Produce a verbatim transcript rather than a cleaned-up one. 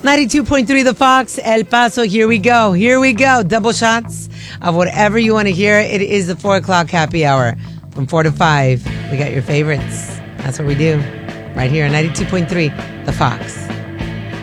ninety-two point three The Fox, El Paso. Here we go. Here we go. Double shots of whatever you want to hear. It is the four o'clock happy hour. From four to five, we got your favorites. That's what we do. Right here on ninety-two point three The Fox.